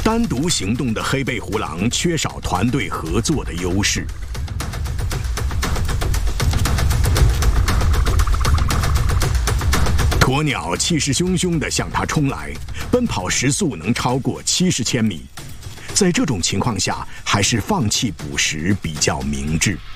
单独行动的黑背狐狼缺少团队合作的优势。鸵鸟气势汹汹地向它冲来，奔跑时速能超过70千米。在这种情况下，还是放弃捕食比较明智。